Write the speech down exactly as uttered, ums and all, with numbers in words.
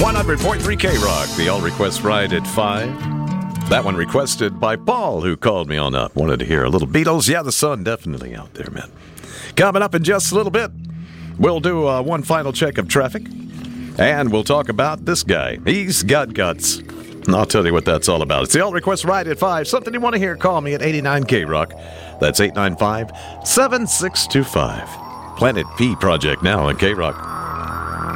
one hundred point three K-Rock, the All Request Ride at five. That one requested by Paul, who called me on up. Wanted to hear a little Beatles. Yeah, the sun definitely out there, man. Coming up in just a little bit, we'll do uh, one final check of traffic. And we'll talk about this guy. He's got guts. And I'll tell you what that's all about. It's the All Request Ride at five. Something you want to hear, call me at eighty-nine K-Rock. That's eight nine five, seven six two five. Planet P Project now on K-Rock.